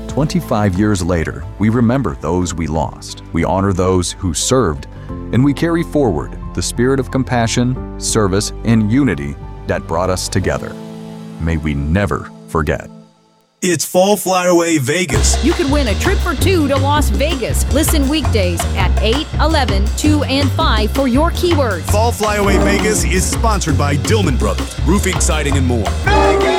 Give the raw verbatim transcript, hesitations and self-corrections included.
twenty-five years later, we remember those we lost, we honor those who served, and we carry forward the spirit of compassion, service, and unity that brought us together. May we never forget. It's Fall Flyaway Vegas. You could win a trip for two to Las Vegas. Listen weekdays at eight, eleven, two, and five for your keywords. Fall Flyaway Vegas is sponsored by Dillman Brothers, roofing, siding, and more. Vegas!